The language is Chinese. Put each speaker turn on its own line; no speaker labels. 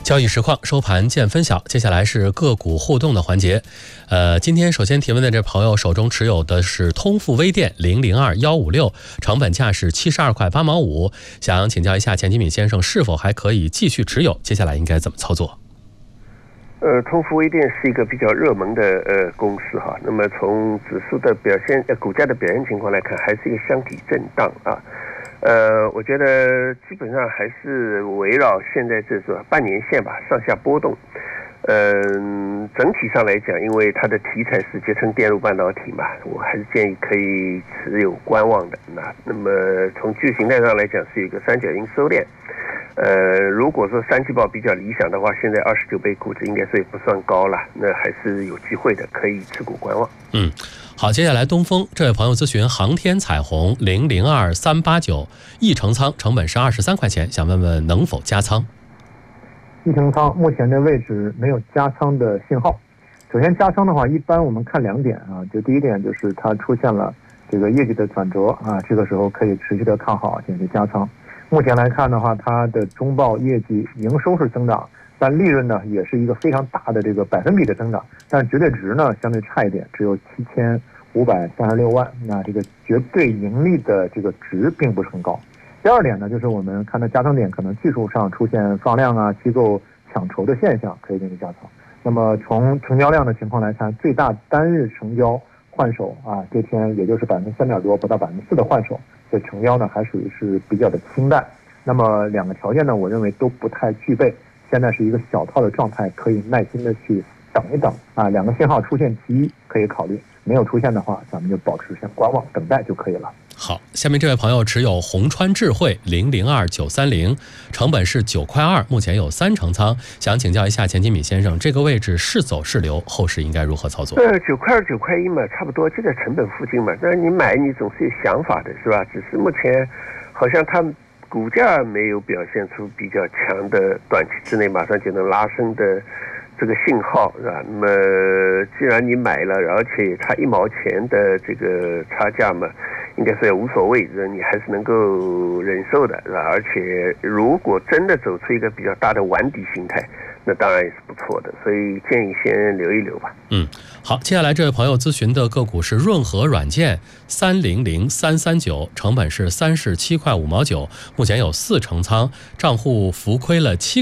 交易实况收盘见分晓，接下来是个股互动的环节。今天首先提问的这朋友手中持有的是通富微电002156，成本价是72块8毛5，想请教一下钱金敏先生是否还可以继续持有，接下来应该怎么操作？
通富微电是一个比较热门的公司哈。那么从指数的表现、股价的表现情况来看，还是一个箱体震荡啊。我觉得基本上还是围绕现在这种半年线吧，上下波动。整体上来讲，因为它的题材是集成电路半导体嘛，我还是建议可以持有观望的。那么从技术形态上来讲，是一个三角形收敛。如果说三季报比较理想的话，现在29倍估值应该说也不算高了，那还是有机会的，可以持股观望。
好，接下来东风这位朋友咨询航天彩虹002389，一成仓，成本是23块钱，想问问能否加仓？
一成仓目前的位置没有加仓的信号。首先加仓的话，一般我们看两点啊，就第一点就是它出现了这个业绩的转折啊，这个时候可以持续的看好进行加仓。目前来看的话，它的中报业绩营收是增长，但利润呢也是一个非常大的这个百分比的增长，但绝对值呢相对差一点，只有7536万，那这个绝对盈利的这个值并不是很高。第二点呢，就是我们看到加仓点可能技术上出现放量啊、机构抢筹的现象，可以进行加仓。那么从成交量的情况来看，最大单日成交换手啊，这天也就是3%多，不到4%的换手，所以成交呢还属于是比较的清淡。那么两个条件呢，我认为都不太具备，现在是一个小套的状态，可以耐心的去等一等啊。两个信号出现其一可以考虑，没有出现的话，咱们就保持先观望等待就可以了。
好，下面这位朋友持有红川智慧002930，成本是9块2，目前有3成仓，想请教一下钱金敏先生，这个位置是走是留，后市应该如何操作
？9块2、9块1嘛，差不多就在成本附近嘛。但是你买你总是有想法的，是吧？只是目前好像它股价没有表现出比较强的短期之内马上就能拉升的这个信号，是吧？那么既然你买了，而且它1毛钱的这个差价嘛，应该说也无所谓，你还是能够忍受的，是吧？而且如果真的走出一个比较大的玩底形态，那当然也是不错的，所以建议先留一留吧。
好，接下来这位朋友咨询的个股是润和软件300339，成本是37块5毛9，目前有4成仓，账户浮亏了7